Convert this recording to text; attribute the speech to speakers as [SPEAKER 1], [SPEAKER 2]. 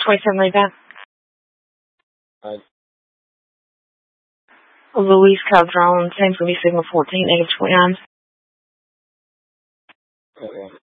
[SPEAKER 1] 27 like that.
[SPEAKER 2] Alright.
[SPEAKER 1] Luis Calderon, same for me, Sigma 14, negative 29.
[SPEAKER 2] Okay.